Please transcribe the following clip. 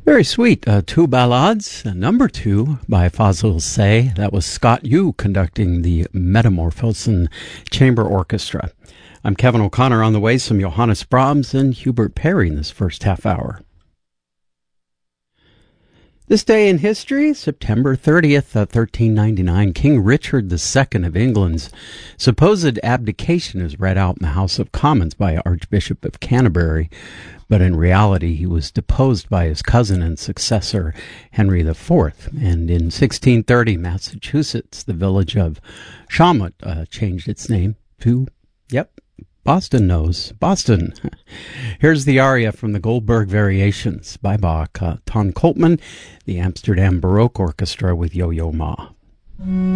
Very sweet. Two ballades. Number two by Fazil Say. That was Scott Yu conducting the Metamorphosen Chamber Orchestra. I'm Kevin O'Connor. On the way, some Johannes Brahms and Hubert Parry in this first half hour. This day in history, September 30th, 1399, King Richard II of England's supposed abdication is read out in the House of Commons by Archbishop of Canterbury, but in reality he was deposed by his cousin and successor, Henry IV. And in 1630, Massachusetts, the village of Shawmut, changed its name to, Boston knows. Boston. Here's the aria from the Goldberg Variations by Bach. Ton Koopman, the Amsterdam Baroque Orchestra with Yo-Yo Ma.